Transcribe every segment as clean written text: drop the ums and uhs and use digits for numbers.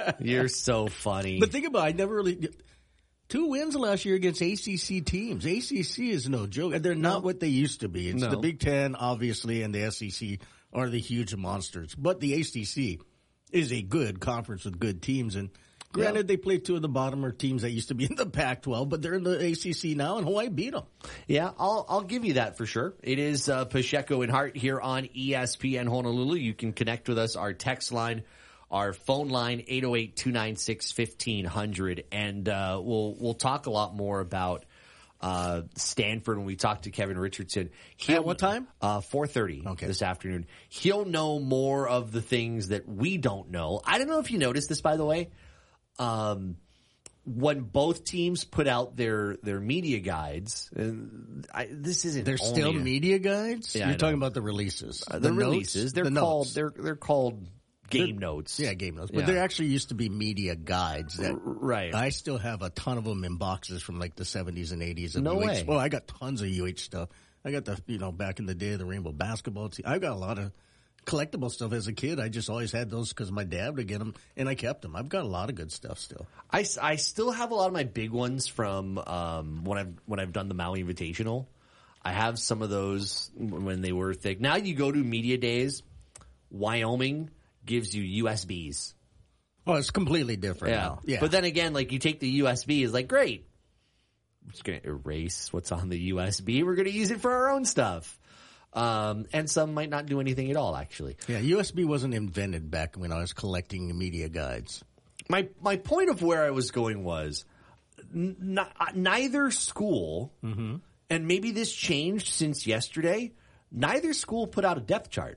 You're so funny. But think about it, I never really... 2 wins last year against ACC teams. ACC is no joke. They're not what they used to be. It's the Big Ten, obviously, and the SEC are the huge monsters. But the ACC is a good conference with good teams. And granted, they play 2 of the bottomer teams that used to be in the Pac-12, but they're in the ACC now, and Hawaii beat them. Yeah, I'll give you that for sure. It is Pacheco and Hart here on ESPN Honolulu. You can connect with us. Our text line, our phone line, 808-296-1500. And we'll talk a lot more about Stanford when we talk to Kevin Richardson. At what time? 4:30 this afternoon. He'll know more of the things that we don't know. I don't know if you noticed this, by the way. When both teams put out their media guides, this isn't. They're still media guides. Yeah, You're talking about the releases. The releases. They're called. They're called game notes. Yeah, game notes. But there actually used to be media guides. Right. I still have a ton of them in boxes from like the 70s and 80s. No way. Well, I got tons of UH stuff. I got back in the day, the Rainbow basketball team. I got a lot of collectible stuff as a kid. I just always had those because my dad would get them, and I kept them. I've got a lot of good stuff still. I still have a lot of my big ones from when I've done the Maui Invitational. I have some of those when they were thick. Now you go to media days, Wyoming gives you USBs. Oh, it's completely different now. Yeah. But then again, like you take the USB, it's like, great. I'm just going to erase what's on the USB. We're going to use it for our own stuff. And some might not do anything at all, actually. Yeah, USB wasn't invented back when I was collecting media guides. My point of where I was going was neither school, and maybe this changed since yesterday, neither school put out a depth chart.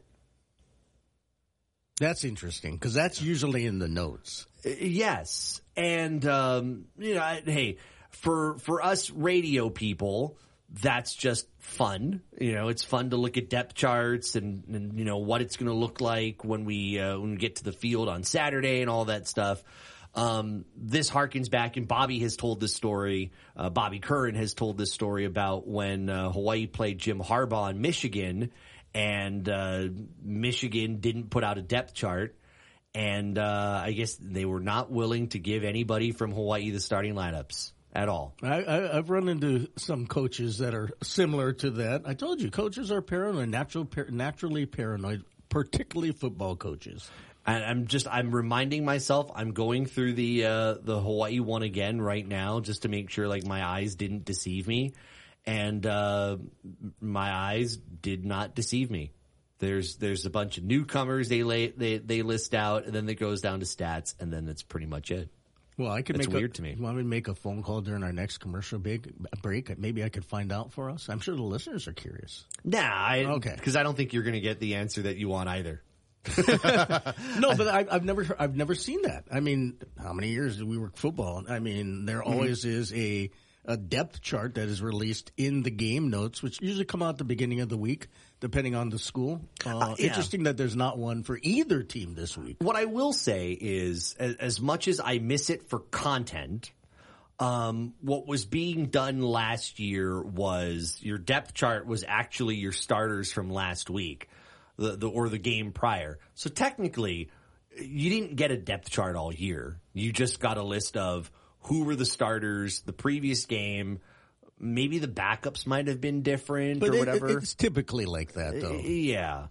That's interesting because that's usually in the notes. Yes. And, hey, for us radio people, that's just fun. It's fun to look at depth charts and what it's going to look like when we get to the field on Saturday and all that stuff. This harkens back, and Bobby has told this story. Bobby Curran has told this story about when Hawaii played Jim Harbaugh in Michigan, and Michigan didn't put out a depth chart, and I guess they were not willing to give anybody from Hawaii the starting lineups at all. I've run into some coaches that are similar to that. I told you, coaches are paranoid, naturally paranoid, particularly football coaches. And I'm reminding myself, I'm going through the Hawaii one again right now just to make sure like my eyes didn't deceive me. And my eyes did not deceive me. There's a bunch of newcomers they list out, and then it goes down to stats, and then that's pretty much it. Well, I could weird to me. You want me to make a phone call during our next commercial break? Maybe I could find out for us. I'm sure the listeners are curious. Nah, because I don't think you're going to get the answer that you want either. No, but I've never seen that. I mean, how many years did we work football? I mean, there always is a depth chart that is released in the game notes, which usually come out at the beginning of the week, depending on the school. Interesting that there's not one for either team this week. What I will say is, as much as I miss it for content, what was being done last year was your depth chart was actually your starters from last week, or the game prior. So technically, you didn't get a depth chart all year. You just got a list of who were the starters the previous game. Maybe the backups might have been different or whatever. It's typically like that, though. Yeah.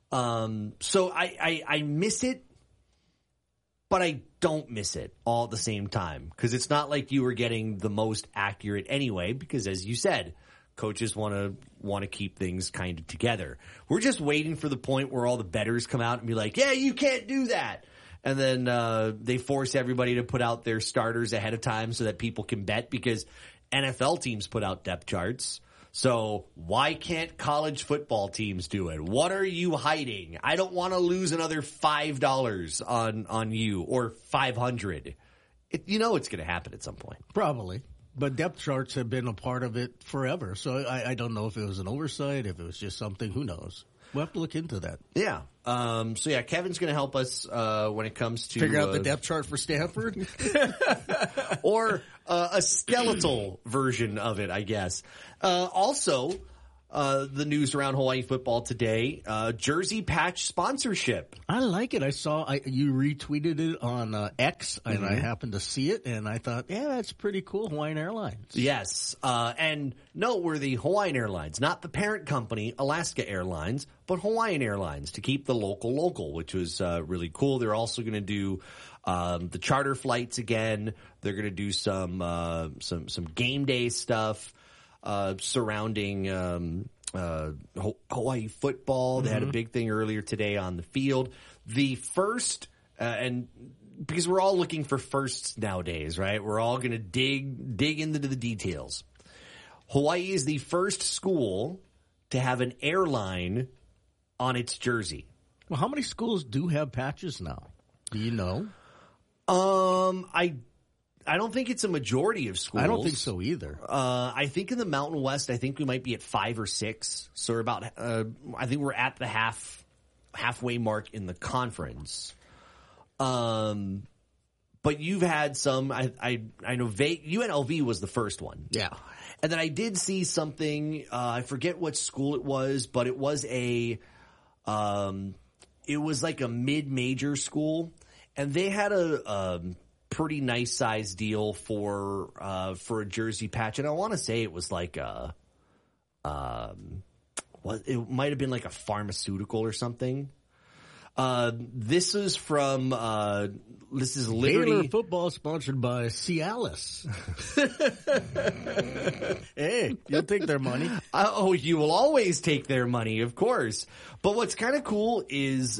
So I miss it, but I don't miss it all at the same time. Because it's not like you were getting the most accurate anyway, because as you said, coaches want to keep things kind of together. We're just waiting for the point where all the bettors come out and be like, yeah, you can't do that. And then they force everybody to put out their starters ahead of time so that people can bet, because NFL teams put out depth charts. So why can't college football teams do it? What are you hiding? I don't want to lose another $5 on you, or $500. It's going to happen at some point. Probably. But depth charts have been a part of it forever. So I don't know if it was an oversight, if it was just something, who knows. We'll have to look into that. Yeah. Kevin's going to help us when it comes to figure out the depth chart for Stanford, or a skeletal version of it, I guess. Also, the news around Hawaii football today. Jersey patch sponsorship. I like it. I saw you retweeted it on X, and I happened to see it, and I thought, yeah, that's pretty cool. Hawaiian Airlines. Yes, and noteworthy, Hawaiian Airlines, not the parent company, Alaska Airlines, but Hawaiian Airlines to keep the local, which was really cool. They're also going to do the charter flights again. They're going to do some game day stuff. Surrounding Hawaii football. They had a big thing earlier today on the field. The first, and because we're all looking for firsts nowadays, right? We're all going to dig into the details. Hawaii is the first school to have an airline on its jersey. Well, how many schools do have patches now? Do you know? I don't think it's a majority of schools. I don't think so either. I think in the Mountain West, I think we might be at 5 or 6. So we're about, I think we're at the halfway mark in the conference. But you've had some, I know UNLV was the first one. Yeah. And then I did see something, I forget what school it was, but it was it was like a mid-major school, and they had a pretty nice size deal for a jersey patch, and I want to say it was like it might have been like a pharmaceutical or something. This is Liberty Baylor football sponsored by Cialis. Hey, you'll take their money. You will always take their money, of course. But what's kind of cool is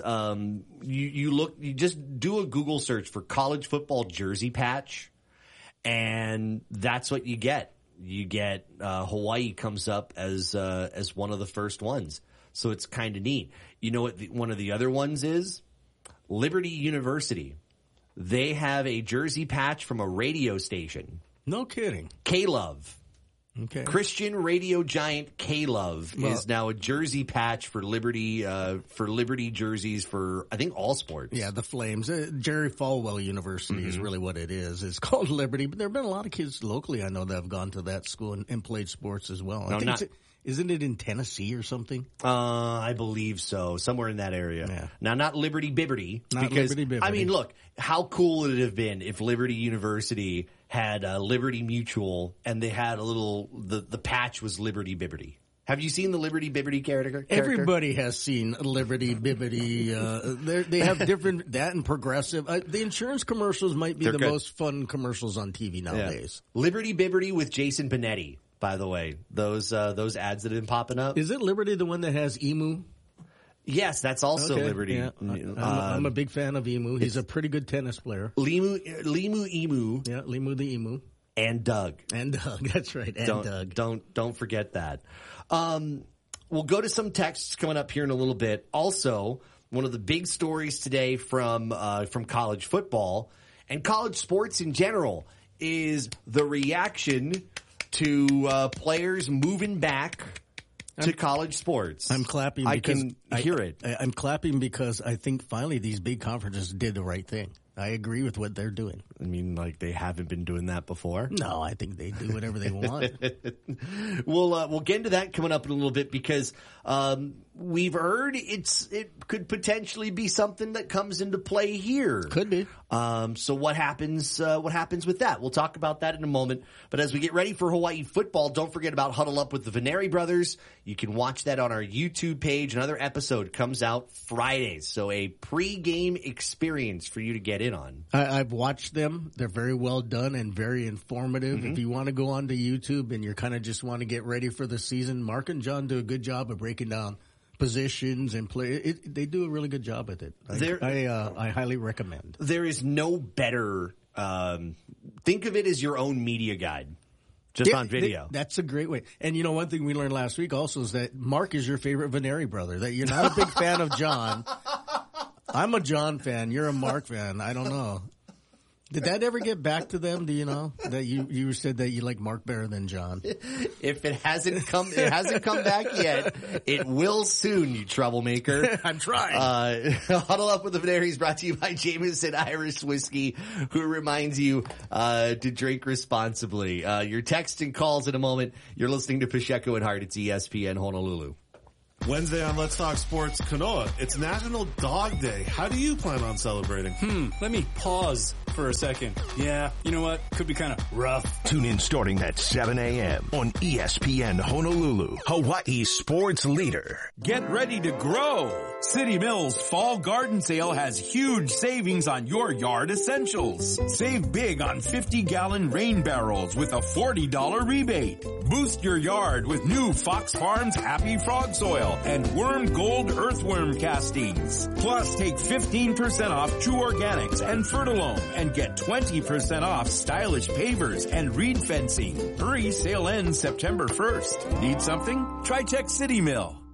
you just do a Google search for college football jersey patch, and that's what you get. You get Hawaii comes up as one of the first ones. So it's kind of neat. You know what one of the other ones is? Liberty University. They have a jersey patch from a radio station. No kidding. K-Love. Okay. Christian radio giant K-Love is now a jersey patch for Liberty jerseys for, I think, all sports. Yeah, the Flames. Jerry Falwell University is really what it is. It's called Liberty, but there have been a lot of kids locally I know that have gone to that school and played sports as well. Isn't it in Tennessee or something? I believe so. Somewhere in that area. Yeah. Now, not Liberty Bibberty. Liberty Bibberty. I mean, look, how cool would it have been if Liberty University had Liberty Mutual and they had the patch was Liberty Bibberty. Have you seen the Liberty Bibberty character? Everybody has seen Liberty Bibbity. They have different, that and Progressive. The insurance commercials might be the most fun commercials on TV nowadays. Yeah. Liberty Bibberty with Jason Benetti. By the way, those ads that have been popping up. Is it Liberty the one that has Emu? Yes, that's also Liberty. Yeah. I'm a big fan of Emu. He's a pretty good tennis player. Limu Emu. Yeah, Limu the Emu. And Doug. That's right. Doug. Don't forget that. We'll go to some texts coming up here in a little bit. Also, one of the big stories today from college football and college sports in general is the reaction to players moving back to college sports. I'm clapping because I can hear it. I'm clapping because I think finally these big conferences did the right thing. I agree with what they're doing. I mean, like they haven't been doing that before. No, I think they do whatever they want. We'll get into that coming up in a little bit because we've heard it could potentially be something that comes into play here. Could be. So what happens with that? We'll talk about that in a moment. But as we get ready for Hawaii football, don't forget about Huddle Up with the Veneri Brothers. You can watch that on our YouTube page. Another episode comes out Fridays. So a pre-game experience for you to get in on. I've watched them. They're very well done and very informative. If you want to go onto YouTube and you kind of just want to get ready for the season, Mark and John do a good job of breaking down positions and play. They do a really good job with it. I highly recommend. There is no better. Think of it as your own media guide, just on video. That's a great way. And you know, one thing we learned last week also is that Mark is your favorite Veneri brother. That you're not a big fan of John. I'm a John fan. You're a Mark fan. I don't know. Did that ever get back to them? Do you know that you said that you like Mark better than John? If it hasn't come back yet. It will soon, you troublemaker. I'm trying. Huddle Up with the Veneries brought to you by Jameson Irish Whiskey, who reminds you to drink responsibly. Your text and calls in a moment. You're listening to Pacheco and Hart. It's ESPN Honolulu. Wednesday on Let's Talk Sports Kanoa, it's National Dog Day. How do you plan on celebrating? Let me pause for a second. Yeah, you know what? Could be kind of rough. Tune in starting at 7 a.m. on ESPN Honolulu, Hawaii's sports leader. Get ready to grow. City Mills Fall Garden Sale has huge savings on your yard essentials. Save big on 50-gallon rain barrels with a $40 rebate. Boost your yard with new Fox Farms Happy Frog Soil and Worm Gold Earthworm Castings. Plus, take 15% off True Organics and Fertilome and get 20% off stylish pavers and reed fencing. Hurry, sale ends September 1st. Need something? Try Tech City Mill.